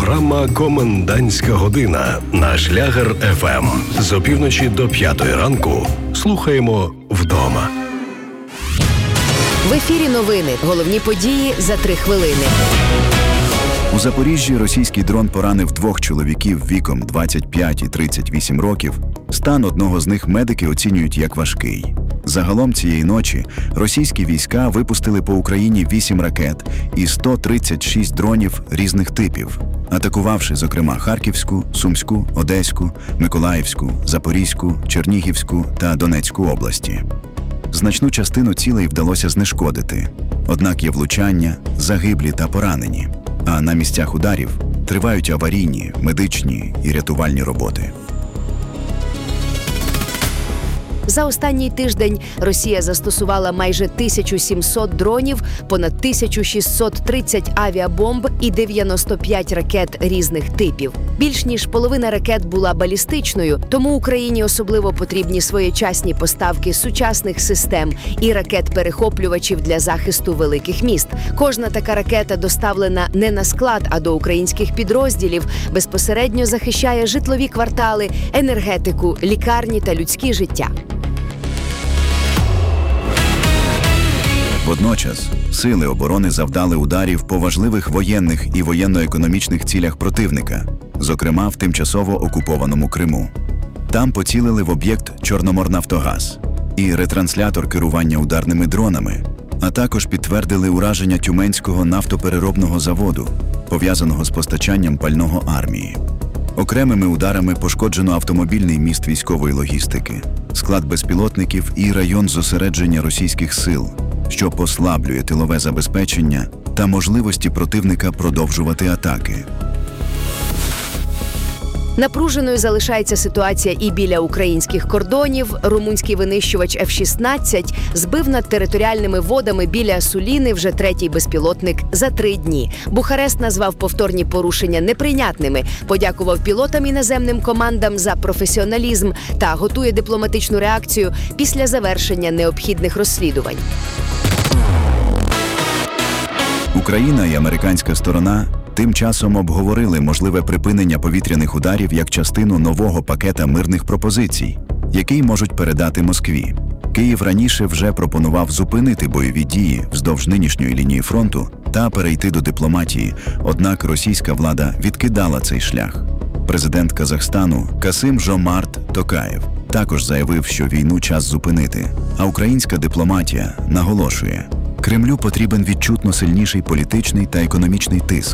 Програма «Комендантська година» на Шлягер ФМ. З опівночі до 5 ранку слухаємо вдома. В ефірі новини. Головні події за 3 хвилини. У Запоріжжі російський дрон поранив 2 чоловіків віком 25 і 38 років. Стан одного з них медики оцінюють як важкий. Загалом цієї ночі російські війська випустили по Україні 8 ракет і 136 дронів різних типів, атакувавши, зокрема, Харківську, Сумську, Одеську, Миколаївську, Запорізьку, Чернігівську та Донецьку області. Значну частину цілей вдалося знешкодити, однак є влучання, загиблі та поранені. А на місцях ударів тривають аварійні, медичні і рятувальні роботи. За останній тиждень Росія застосувала майже 1700 дронів, понад 1630 авіабомб і 95 ракет різних типів. Більш ніж половина ракет була балістичною, тому Україні особливо потрібні своєчасні поставки сучасних систем і ракет-перехоплювачів для захисту великих міст. Кожна така ракета доставлена не на склад, а до українських підрозділів, безпосередньо захищає житлові квартали, енергетику, лікарні та людські життя. Водночас, сили оборони завдали ударів по важливих воєнних і воєнно-економічних цілях противника, зокрема в тимчасово окупованому Криму. Там поцілили в об'єкт «Чорноморнафтогаз» і ретранслятор керування ударними дронами, а також підтвердили ураження Тюменського нафтопереробного заводу, пов'язаного з постачанням пального армії. Окремими ударами пошкоджено автомобільний міст військової логістики, склад безпілотників і район зосередження російських сил, що послаблює тилове забезпечення та можливості противника продовжувати атаки. Напруженою залишається ситуація і біля українських кордонів. Румунський винищувач F-16 збив над територіальними водами біля Суліни вже 3-й безпілотник за 3 дні. Бухарест назвав повторні порушення неприйнятними, подякував пілотам і наземним командам за професіоналізм та готує дипломатичну реакцію після завершення необхідних розслідувань. Україна і американська сторона тим часом обговорили можливе припинення повітряних ударів як частину нового пакета мирних пропозицій, який можуть передати Москві. Київ раніше вже пропонував зупинити бойові дії вздовж нинішньої лінії фронту та перейти до дипломатії, однак російська влада відкидала цей шлях. Президент Казахстану Касим-Жомарт Токаєв також заявив, що війну час зупинити, а українська дипломатія наголошує – Кремлю потрібен відчутно сильніший політичний та економічний тиск.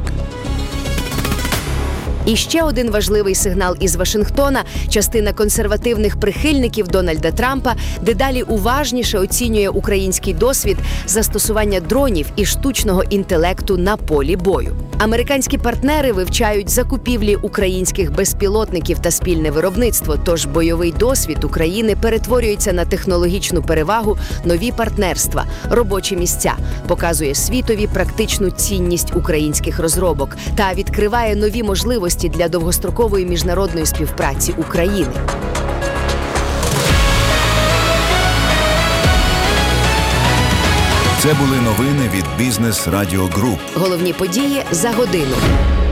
І ще один важливий сигнал із Вашингтона. Частина консервативних прихильників Дональда Трампа дедалі уважніше оцінює український досвід застосування дронів і штучного інтелекту на полі бою. Американські партнери вивчають закупівлі українських безпілотників та спільне виробництво, тож бойовий досвід України перетворюється на технологічну перевагу, нові партнерства, робочі місця, показує світові практичну цінність українських розробок та відкриває нові можливості для довгострокової міжнародної співпраці України. Це були новини від Бізнес Радіо Груп. Головні події за годину.